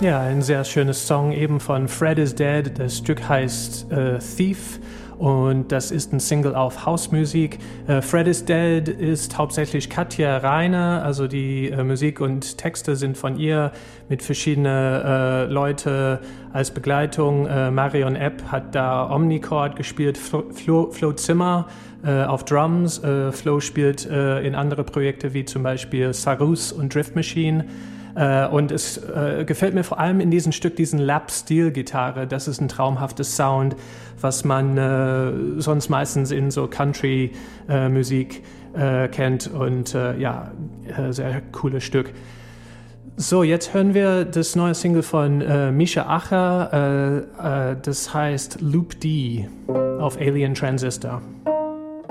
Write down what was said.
Ja, ein sehr schönes Song eben von Fred is Dead. Das Stück heißt Thief und das ist ein Single auf Hausmusik. Fred is Dead ist hauptsächlich Katja Reiner, also die Musik und Texte sind von ihr mit verschiedenen Leute als Begleitung. Marion Epp hat da Omnichord gespielt, Flo Zimmer auf Drums. Flo spielt in andere Projekte wie zum Beispiel Sarus und Drift Machine. Und es gefällt mir vor allem in diesem Stück diesen Lap-Steel-Gitarre. Das ist ein traumhaftes Sound, was man sonst meistens in so Country-Musik kennt. Und sehr cooles Stück. So, jetzt hören wir das neue Single von Misha Acher. Das heißt Loop D auf Alien Transistor.